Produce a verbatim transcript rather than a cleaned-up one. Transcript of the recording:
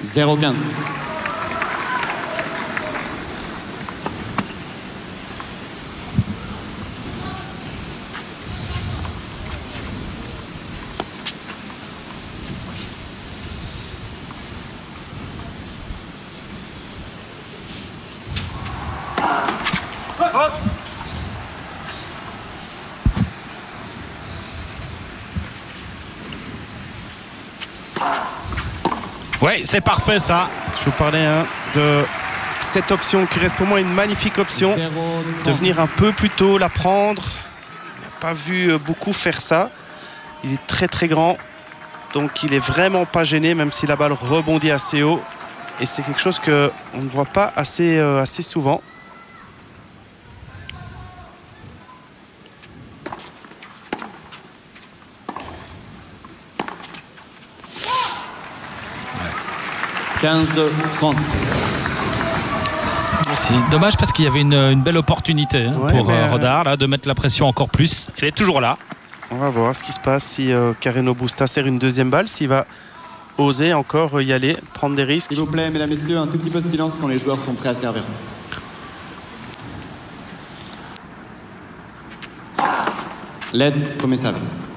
zéro quinze. Ouais, c'est parfait ça. Je vous parlais hein, de cette option qui reste pour moi une magnifique option. De venir un peu plus tôt, la prendre. On n'a pas vu beaucoup faire ça. Il est très très grand. Donc il est vraiment pas gêné, même si la balle rebondit assez haut. Et c'est quelque chose qu'on ne voit pas assez, euh, assez souvent. quinze trente. C'est dommage parce qu'il y avait une, une belle opportunité hein, ouais, pour euh, euh... Rodard là, de mettre la pression encore plus. Elle est toujours là. On va voir ce qui se passe si euh, Carreno Busta sert une deuxième balle, s'il va oser encore y aller, prendre des risques. S'il vous plaît, mesdames et messieurs, un tout petit peu de silence quand les joueurs sont prêts à servir. L'aide, premier service.